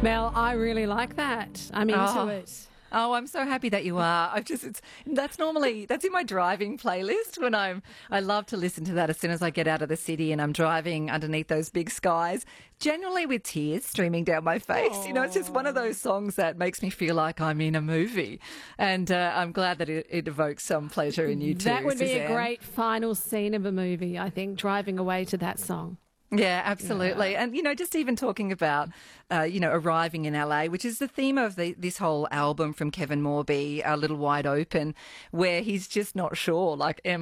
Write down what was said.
Mel, I really like that. I'm into it. Oh, I'm so happy that you are. That's in my driving playlist when I love to listen to that as soon as I get out of the city and I'm driving underneath those big skies, generally with tears streaming down my face. Aww. You know, it's just one of those songs that makes me feel like I'm in a movie. And I'm glad that it evokes some pleasure in you too, That would be Suzanne. a great final scene of a movie, I think, driving away to that song. Yeah, absolutely. Yeah. And, you know, just even talking about, arriving in LA, which is the theme of this whole album from Kevin Morby, A Little Wide Open, where he's just not sure, like, am